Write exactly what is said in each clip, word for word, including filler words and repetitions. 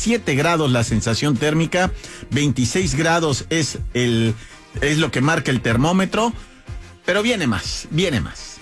diecisiete grados la sensación térmica, veintiséis grados es el es lo que marca el termómetro, pero viene más, viene más.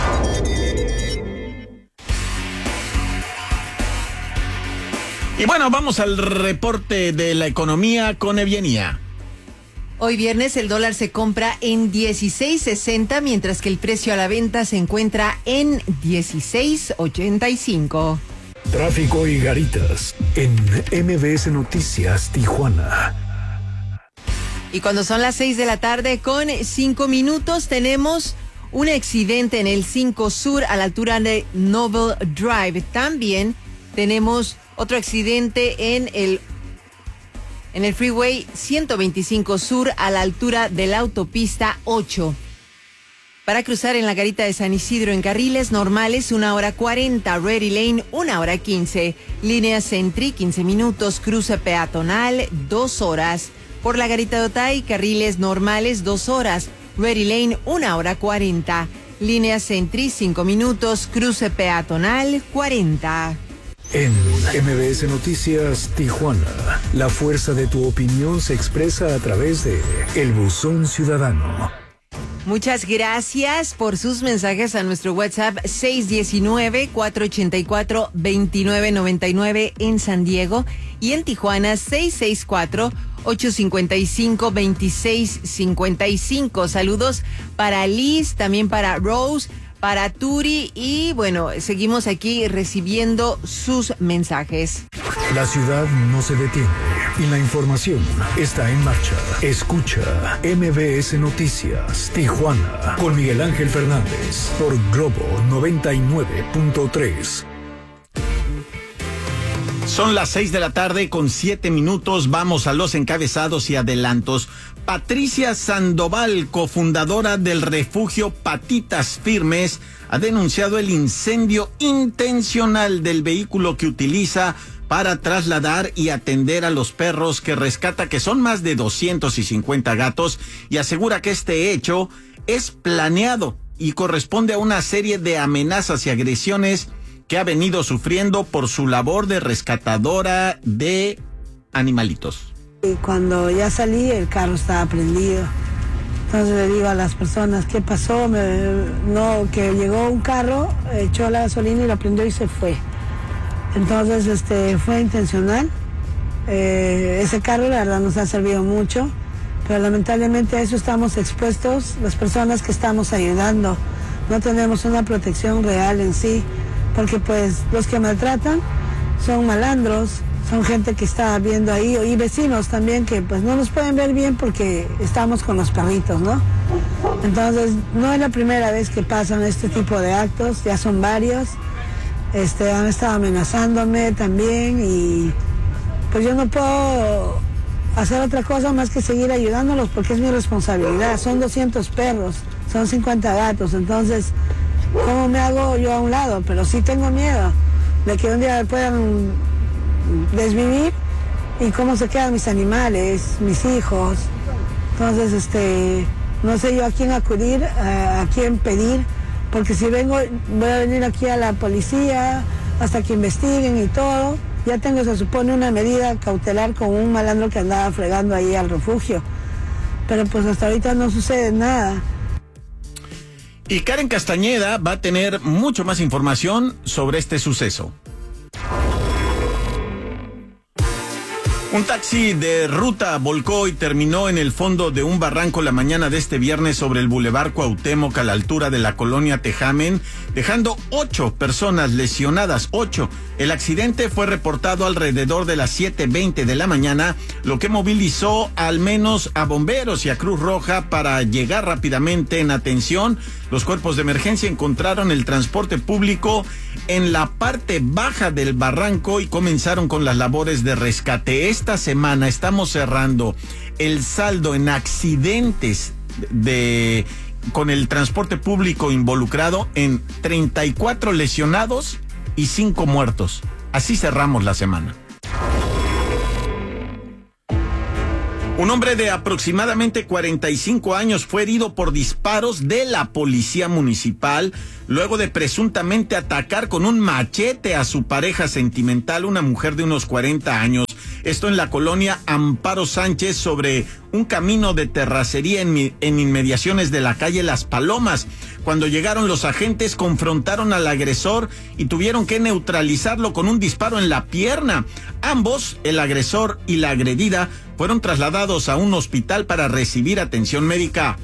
Y bueno, vamos al reporte de la economía con Evienia. Hoy viernes el dólar se compra en dieciséis sesenta, mientras que el precio a la venta se encuentra en dieciséis ochenta y cinco. Tráfico y garitas en M B S Noticias Tijuana. Y cuando son las seis de la tarde con cinco minutos, tenemos un accidente en el cinco Sur a la altura de Noble Drive. También tenemos otro accidente en el en el Freeway ciento veinticinco Sur a la altura de la autopista ocho. Para cruzar en la garita de San Isidro en carriles normales, una hora cuarenta. Ready Lane, una hora quince. Línea Sentry, quince minutos. Cruce peatonal, dos horas. Por la garita de Otay, carriles normales, dos horas. Ready Lane, una hora cuarenta. Línea Sentry, cinco minutos. Cruce peatonal, cuarenta. En M B S Noticias Tijuana, la fuerza de tu opinión se expresa a través de El Buzón Ciudadano. Muchas gracias por sus mensajes a nuestro WhatsApp seis uno nueve, cuatro ocho cuatro, dos nueve nueve nueve en San Diego y en Tijuana seis seis cuatro, ocho cinco cinco, dos seis cinco cinco. Saludos para Liz, también para Rose, para Turi y bueno, seguimos aquí recibiendo sus mensajes. La ciudad no se detiene y la información está en marcha. Escucha M B S Noticias Tijuana con Miguel Ángel Fernández por Globo noventa y nueve punto tres. Son las seis de la tarde con siete minutos. Vamos a los encabezados y adelantos. Patricia Sandoval, cofundadora del refugio Patitas Firmes, ha denunciado el incendio intencional del vehículo que utiliza para trasladar y atender a los perros que rescata, que son más de doscientos cincuenta gatos, y asegura que este hecho es planeado y corresponde a una serie de amenazas y agresiones que ha venido sufriendo por su labor de rescatadora de animalitos. Y cuando ya salí, el carro estaba prendido. Entonces le digo a las personas, ¿qué pasó? Me, no, que llegó un carro, echó la gasolina y la prendió y se fue. Entonces este, fue intencional. Eh, ese carro la verdad nos ha servido mucho, pero lamentablemente a eso estamos expuestos las personas que estamos ayudando. No tenemos una protección real en sí, porque pues los que maltratan son malandros, son gente que está viendo ahí, y vecinos también que pues no nos pueden ver bien porque estamos con los perritos, ¿no? Entonces no es la primera vez que pasan este tipo de actos, ya son varios, este, han estado amenazándome también y pues yo no puedo hacer otra cosa más que seguir ayudándolos porque es mi responsabilidad. Son doscientos perros, son cincuenta gatos, entonces ¿cómo me hago yo a un lado? Pero sí tengo miedo de que un día puedan desvivir y cómo se quedan mis animales, mis hijos. Entonces, este, no sé yo a quién acudir, a, a quién pedir, porque si vengo, voy a venir aquí a la policía hasta que investiguen y todo. Ya tengo, se supone, una medida cautelar con un malandro que andaba fregando ahí al refugio. Pero pues hasta ahorita no sucede nada. Y Karen Castañeda va a tener mucho más información sobre este suceso. Un taxi de ruta volcó y terminó en el fondo de un barranco la mañana de este viernes sobre el Boulevard Cuauhtémoc a la altura de la colonia Tejamen, dejando ocho personas lesionadas, ocho. El accidente fue reportado alrededor de las siete veinte de la mañana, lo que movilizó al menos a bomberos y a Cruz Roja para llegar rápidamente en atención. Los cuerpos de emergencia encontraron el transporte público en la parte baja del barranco y comenzaron con las labores de rescate. Esta semana estamos cerrando el saldo en accidentes de con el transporte público involucrado en treinta y cuatro lesionados y cinco muertos. Así cerramos la semana. Un hombre de aproximadamente cuarenta y cinco años fue herido por disparos de la policía municipal luego de presuntamente atacar con un machete a su pareja sentimental, una mujer de unos cuarenta años. Esto en la colonia Amparo Sánchez, sobre un camino de terracería en, en inmediaciones de la calle Las Palomas. Cuando llegaron los agentes, confrontaron al agresor y tuvieron que neutralizarlo con un disparo en la pierna. Ambos, el agresor y la agredida, fueron trasladados a un hospital para recibir atención médica.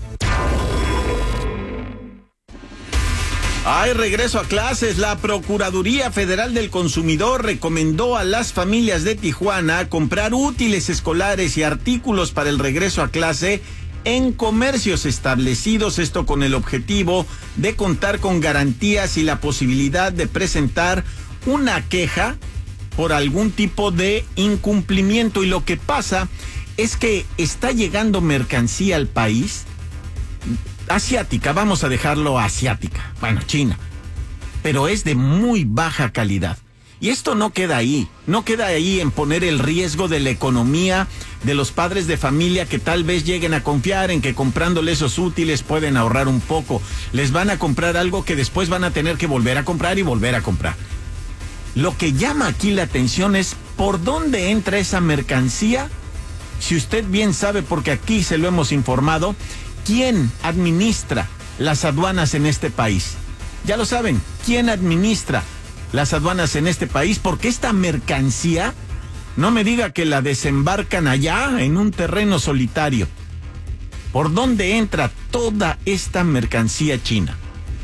Hay regreso a clases. La Procuraduría Federal del Consumidor recomendó a las familias de Tijuana comprar útiles escolares y artículos para el regreso a clase en comercios establecidos, esto con el objetivo de contar con garantías y la posibilidad de presentar una queja por algún tipo de incumplimiento. Y lo que pasa es que está llegando mercancía al país asiática, vamos a dejarlo asiática, bueno, China, pero es de muy baja calidad. Y esto no queda ahí, no queda ahí en poner el riesgo de la economía de los padres de familia que tal vez lleguen a confiar en que comprándole esos útiles pueden ahorrar un poco. Les van a comprar algo que después van a tener que volver a comprar y volver a comprar. Lo que llama aquí la atención es por dónde entra esa mercancía. Si usted bien sabe, porque aquí se lo hemos informado, ¿quién administra las aduanas en este país? Ya lo saben, ¿quién administra las aduanas en este país? Porque esta mercancía, no me diga que la desembarcan allá en un terreno solitario. ¿Por dónde entra toda esta mercancía china?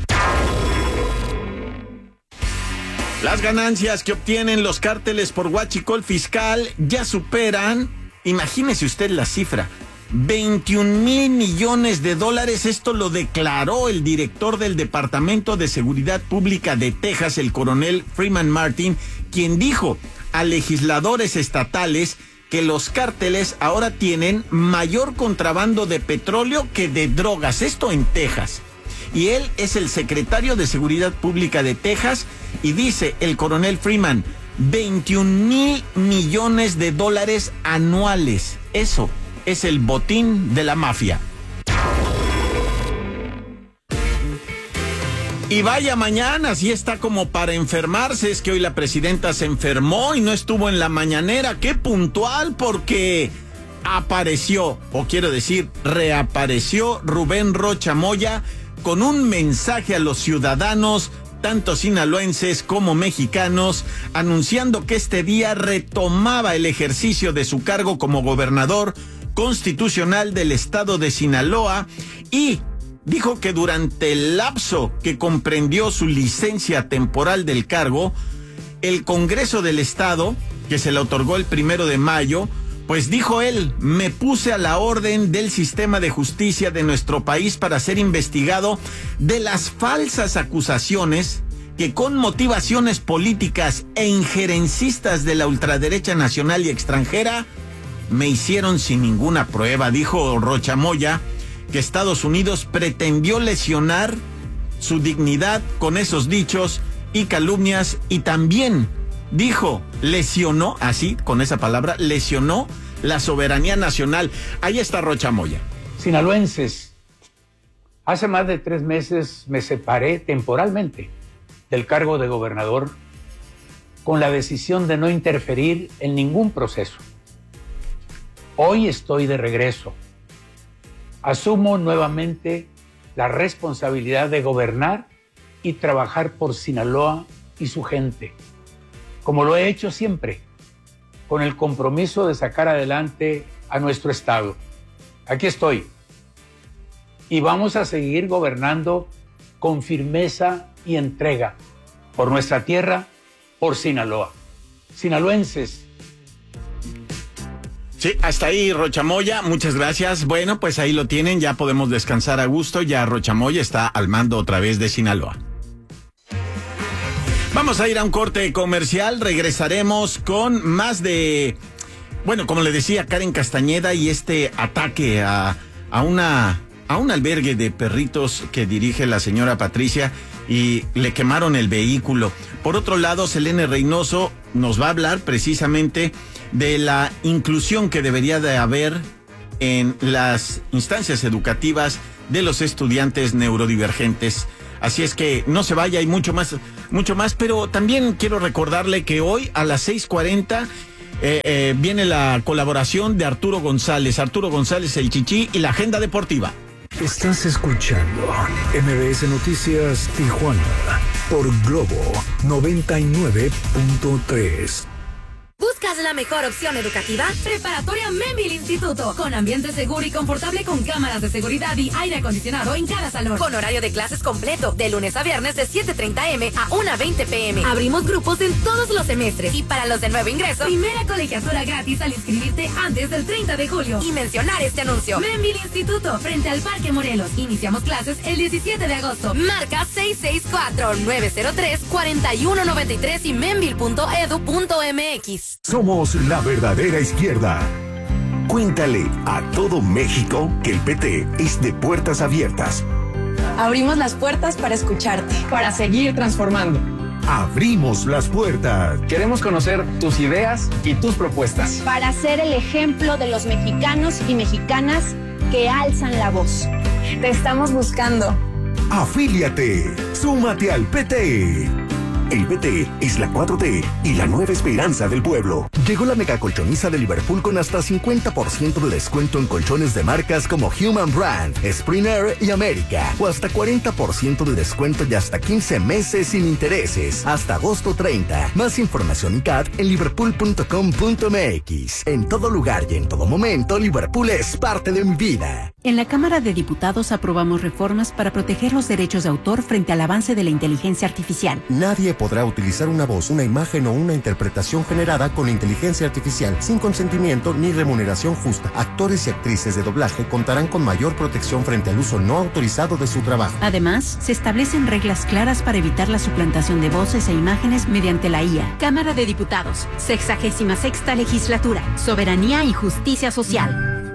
Las ganancias que obtienen los cárteles por huachicol fiscal ya superan, imagínese usted la cifra, veintiún mil millones de dólares. Esto lo declaró el director del Departamento de Seguridad Pública de Texas, el coronel Freeman Martin, quien dijo a legisladores estatales que los cárteles ahora tienen mayor contrabando de petróleo que de drogas, esto en Texas. Y él es el secretario de Seguridad Pública de Texas y dice el coronel Freeman, veintiún mil millones de dólares anuales. Eso es el botín de la mafia. Y vaya mañana, si está como para enfermarse. Es que hoy la presidenta se enfermó y no estuvo en la mañanera. ¡Qué puntual! Porque apareció, o quiero decir, reapareció Rubén Rocha Moya con un mensaje a los ciudadanos, tanto sinaloenses como mexicanos, anunciando que este día retomaba el ejercicio de su cargo como gobernador constitucional del estado de Sinaloa, y dijo que durante el lapso que comprendió su licencia temporal del cargo, el Congreso del Estado, que se le otorgó el primero de mayo, pues dijo él, me puse a la orden del sistema de justicia de nuestro país para ser investigado de las falsas acusaciones que con motivaciones políticas e injerencistas de la ultraderecha nacional y extranjera me hicieron sin ninguna prueba. Dijo Rocha Moya que Estados Unidos pretendió lesionar su dignidad con esos dichos y calumnias, y también dijo, lesionó, así, con esa palabra, lesionó la soberanía nacional. Ahí está Rocha Moya. Sinaloenses, hace más de tres meses me separé temporalmente del cargo de gobernador con la decisión de no interferir en ningún proceso. Hoy estoy de regreso. Asumo nuevamente la responsabilidad de gobernar y trabajar por Sinaloa y su gente, como lo he hecho siempre, con el compromiso de sacar adelante a nuestro estado. Aquí estoy. Y vamos a seguir gobernando con firmeza y entrega por nuestra tierra, por Sinaloa. Sinaloenses. Sí, hasta ahí Rocha Moya, muchas gracias. Bueno, pues ahí lo tienen, ya podemos descansar a gusto, ya Rocha Moya está al mando otra vez de Sinaloa. Vamos a ir a un corte comercial, regresaremos con más de, bueno, como le decía Karen Castañeda, y este ataque a, a una a un albergue de perritos que dirige la señora Patricia, y le quemaron el vehículo. Por otro lado, Selene Reynoso nos va a hablar precisamente de la inclusión que debería de haber en las instancias educativas de los estudiantes neurodivergentes. Así es que no se vaya, hay mucho más, mucho más, pero también quiero recordarle que hoy a las seis cuarenta eh, eh, viene la colaboración de Arturo González. Arturo González, el Chichi y la agenda deportiva. Estás escuchando M B S Noticias Tijuana por Globo noventa y nueve punto tres. ¿Buscas la mejor opción educativa? Preparatoria Membil Instituto, con ambiente seguro y confortable con cámaras de seguridad y aire acondicionado en cada salón. Con horario de clases completo, de lunes a viernes de siete treinta eme a una veinte peme. Abrimos grupos en todos los semestres y para los de nuevo ingreso, primera colegiatura gratis al inscribirte antes del treinta de julio. Y mencionar este anuncio. Membil Instituto, frente al Parque Morelos. Iniciamos clases el diecisiete de agosto. Marca seis seis cuatro, nueve cero tres, cuatro uno nueve tres y membil punto edu punto mx. Somos la verdadera izquierda. Cuéntale a todo México que el P T es de puertas abiertas. Abrimos las puertas para escucharte, para seguir transformando. Abrimos las puertas. Queremos conocer tus ideas y tus propuestas. Para ser el ejemplo de los mexicanos y mexicanas que alzan la voz. Te estamos buscando. Afíliate. Súmate al P T. El P T es la cuatro T y la nueva esperanza del pueblo. Llegó la mega colchoniza de Liverpool con hasta cincuenta por ciento de descuento en colchones de marcas como Human Brand, Springer y América. O hasta cuarenta por ciento de descuento y hasta quince meses sin intereses. Hasta agosto treinta. Más información y C A T en liverpool punto com punto mx. En todo lugar y en todo momento, Liverpool es parte de mi vida. En la Cámara de Diputados aprobamos reformas para proteger los derechos de autor frente al avance de la inteligencia artificial. Nadie podrá utilizar una voz, una imagen o una interpretación generada con inteligencia artificial sin consentimiento ni remuneración justa. Actores y actrices de doblaje contarán con mayor protección frente al uso no autorizado de su trabajo. Además, se establecen reglas claras para evitar la suplantación de voces e imágenes mediante la I A. Cámara de Diputados, sexagésima sexta legislatura, Soberanía y Justicia Social.